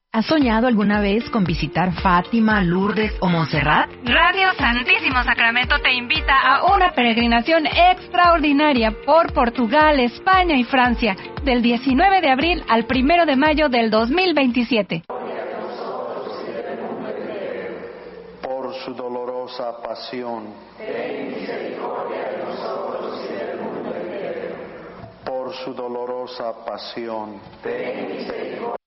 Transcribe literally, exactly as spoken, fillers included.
¿Has soñado alguna vez con visitar Fátima, Lourdes o Montserrat? Radio Santísimo Sacramento te invita a una peregrinación extraordinaria por Portugal, España y Francia, del diecinueve de abril al primero de mayo del dos mil veintisiete. Por su dolorosa pasión, ten misericordia de nosotros y del mundo entero. Por su dolorosa pasión, ten misericordia.